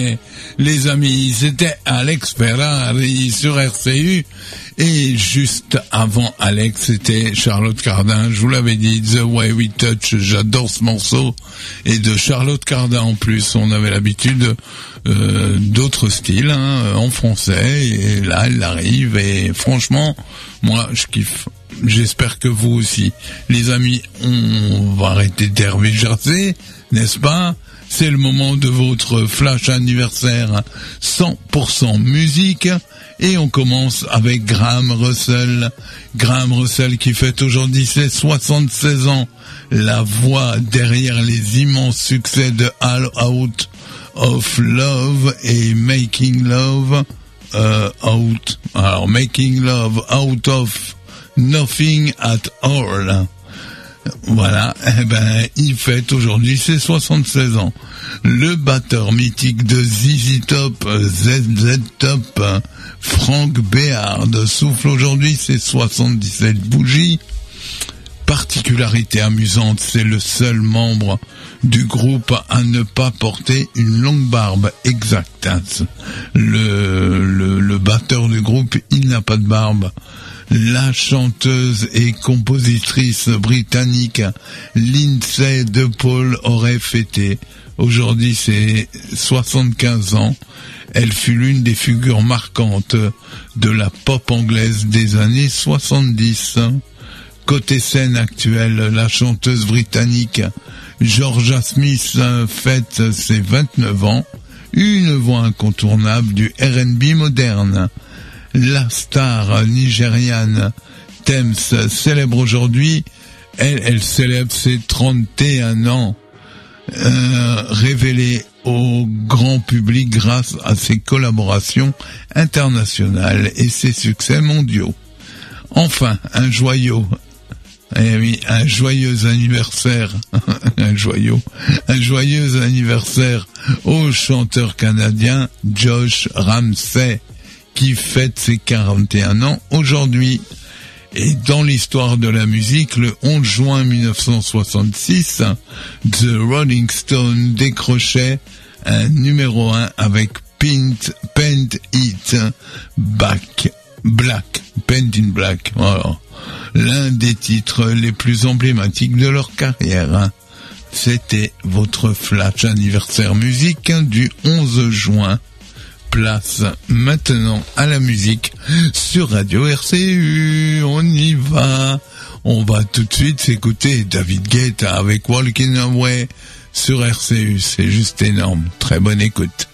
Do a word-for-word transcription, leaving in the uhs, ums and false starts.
Ouais, les amis, c'était Alex Ferrari sur R C U. Et juste avant Alex, c'était Charlotte Cardin. Je vous l'avais dit, The Way We Touch, j'adore ce morceau. Et de Charlotte Cardin en plus, on avait l'habitude euh, d'autres styles hein, en français. Et là, elle arrive et franchement, moi, je kiffe. J'espère que vous aussi. Les amis, on va arrêter d'Hervé Jersey, n'est-ce pas ? C'est le moment de votre flash anniversaire cent pour cent musique. Et on commence avec Graham Russell. Graham Russell qui fête aujourd'hui ses soixante-seize ans. La voix derrière les immenses succès de All Out of Love et Making Love euh, Out. Alors, Making Love Out of Nothing at All. Voilà, eh ben, il fête aujourd'hui ses soixante-seize ans. Le batteur mythique de Z Z Top, Z Z Top, Frank Béard, souffle aujourd'hui ses soixante-dix-sept bougies. Particularité amusante, c'est le seul membre du groupe à ne pas porter une longue barbe exacte. Le, le, le batteur du groupe, il n'a pas de barbe. La chanteuse et compositrice britannique Lindsay DePaul aurait fêté aujourd'hui ses soixante-quinze ans. Elle fut l'une des figures marquantes de la pop anglaise des années soixante-dix. Côté scène actuelle, la chanteuse britannique Georgia Smith fête ses vingt-neuf ans, une voix incontournable du R and B moderne. La star nigériane Tems célèbre aujourd'hui, elle, elle célèbre ses trente et un ans, euh, révélée au grand public grâce à ses collaborations internationales et ses succès mondiaux. Enfin, un joyau, eh oui, un joyeux anniversaire, un joyau, un joyeux anniversaire au chanteur canadien Josh Ramsay, qui fête ses quarante et un ans aujourd'hui. Et dans l'histoire de la musique, le onze juin mille neuf cent soixante-six, The Rolling Stones décrochait un numéro un avec Paint, Paint It Back, Black, Paint in Black, voilà. L'un des titres les plus emblématiques de leur carrière. C'était votre flash anniversaire musique du onze juin. Place maintenant à la musique sur Radio R C U. On y va. On va tout de suite s'écouter David Guetta avec Walking Away sur R C U. C'est juste énorme. Très bonne écoute.